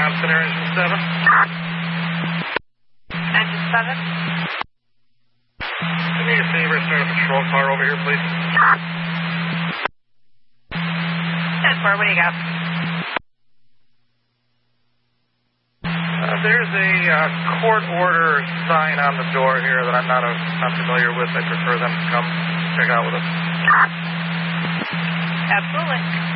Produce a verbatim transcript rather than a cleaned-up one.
Center, Engine seven. Engine seven. Do me a favor, start a patrol car over here, please. ten four, what do you got? Uh, there's a uh, court order sign on the door here that I'm not, a, not familiar with. I prefer them to come check out with us. Absolutely.